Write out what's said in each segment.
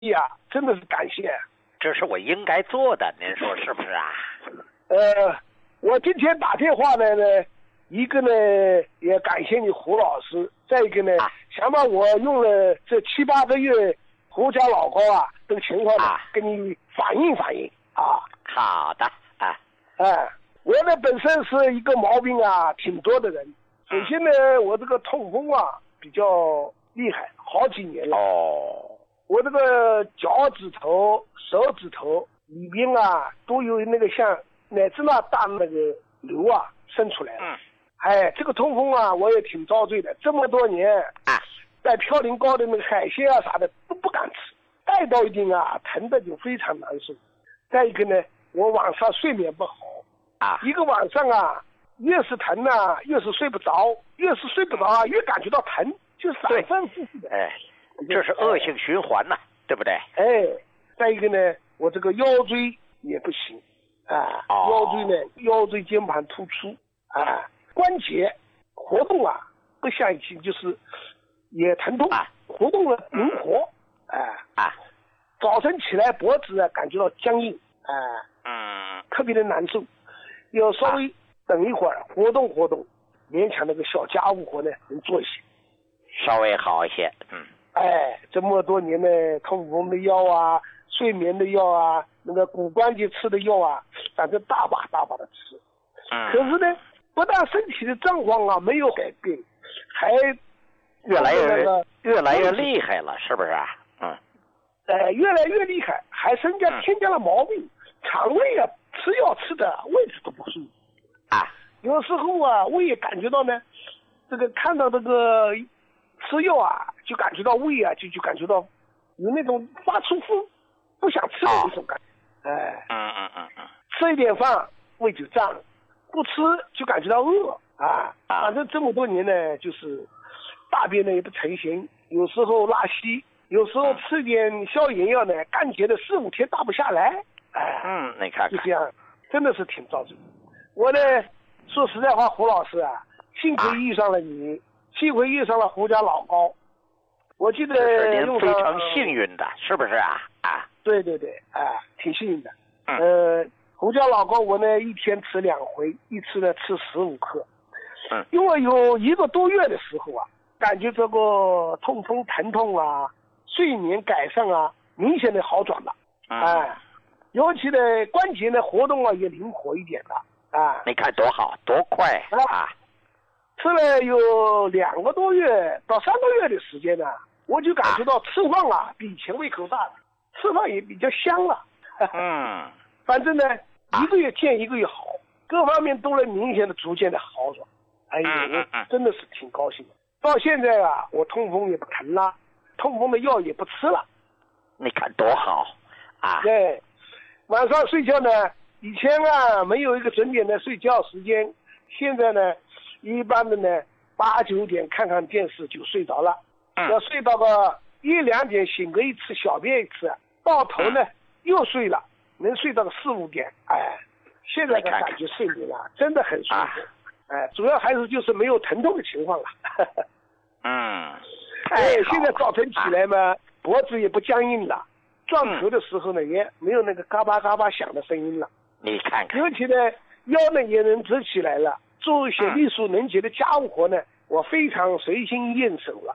呀，真的是感谢。 这是我应该做的，您说是不是啊？ 我今天打电话来呢，一个呢也感谢你胡老师，再一个呢，想把我用了这7、8个月胡家老高啊这个情况呢，跟你反映反映啊。 好的啊。 我呢本身是一个毛病啊挺多的人。首先呢，我这个痛风啊比较厉害，好几年了。我这个脚趾头、手指头里边啊都有那个像奶子那大那个瘤啊生出来了。这个痛风啊我也挺遭罪的，这么多年在嘌呤高的那个海鲜啊啥的都不敢吃，带到一定啊疼的就非常难受。再一个呢，我晚上睡眠不好一个晚上啊越是疼啊越是睡不着，越是睡不着啊越感觉到疼，就反反复复的。 这是恶性循环呐，对不对？ 再一个呢，我这个腰椎也不行腰椎呢，腰椎间盘突出关节活动啊不像以前就是也疼痛活动了灵活早晨起来脖子啊感觉到僵硬特别的难受，要稍微等一会儿活动活动，勉强那个小家务活呢能做一些， 稍微好一些。 这么多年的痛风的药啊，睡眠的药啊，那个骨关节吃的药啊，反正大把大把的吃。可是呢，不但身体的状况啊没有改变，还越来越厉害了，是不是啊？ 越来越厉害，还添加了毛病，肠胃啊吃药吃的位置都不舒服有时候啊我也感觉到呢，这个看到这个吃药啊就感觉到胃啊就感觉到有那种发出不想吃的一种感觉吃一点饭胃就胀，不吃就感觉到饿反正这么多年呢，就是大便呢也不成形，有时候拉稀，有时候吃点消炎药呢，干结的4、5天大不下来你看看就这样，真的是挺遭罪。我呢说实在话，胡老师啊，幸亏遇上了你，幸亏遇上了胡家老高。我记得是您非常幸运的，是不是啊？ 对挺幸运的。胡家老高我呢一天吃2回，一次呢吃15克。因为有1个多月的时候啊，感觉这个痛风疼痛啊，睡眠改善啊，明显的好转了。尤其呢关节呢活动啊也灵活一点了你看多好多快吃了有2个多月到3个月的时间呢，我就感觉到吃饭啊比以前胃口大了，吃饭也比较香了。反正呢1个月见1个月好，各方面都能明显的逐渐的好转。我真的是挺高兴的。到现在啊，我痛风也不疼了，痛风的药也不吃了。 你看多好对，晚上睡觉呢，以前啊没有一个准点的睡觉时间，现在呢一般的呢8、9点看看电视就睡着了。要睡到个1、2点醒个一次，小便一次，到头呢又睡了，能睡到个4、5点。现在的感觉睡眠啊真的很舒服。主要还是就是没有疼痛的情况了。现在早晨起来嘛，脖子也不僵硬了，撞头的时候呢也没有那个嘎巴嘎巴响的声音了。 你看看， 尤其呢腰呢也能直起来了，做一些力所能及的家务活呢，我非常随心应手了。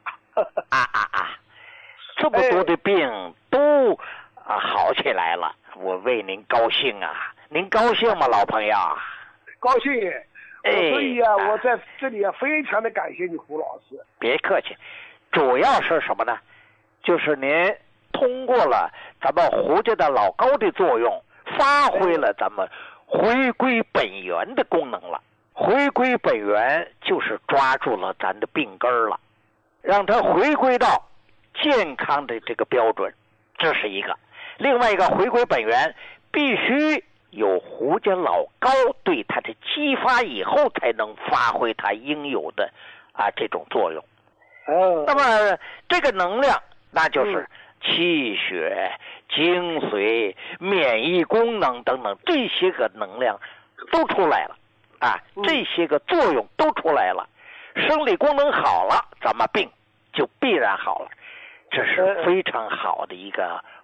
这么多的病都好起来了，我为您高兴啊！您高兴吗，老朋友？ 高兴。所以啊，我在这里啊非常的感谢你胡老师。 别客气，主要是什么呢？就是您通过了咱们胡家的老高的作用，发挥了咱们回归本源的功能了。回归本源就是抓住了咱的病根了，让它回归到健康的这个标准，这是一个。另外一个回归本源必须有胡家老高对它的激发以后，才能发挥它应有的这种作用。那么这个能量那就是气血、精髓、免疫功能等等，这些个能量都出来了这些个作用都出来了。生理功能好了，咱们病就必然好了。 这是非常好的一个